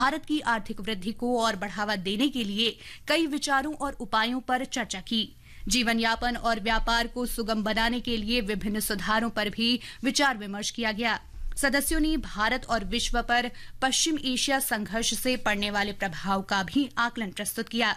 भारत की आर्थिक वृद्धि को और बढ़ावा देने के लिए कई विचारों और उपायों पर चर्चा की। जीवन यापन और व्यापार को सुगम बनाने के लिए विभिन्न सुधारों पर भी विचार विमर्श किया गया। सदस्यों ने भारत और विश्व पर पश्चिम एशिया संघर्ष से पड़ने वाले प्रभाव का भी आकलन प्रस्तुत किया।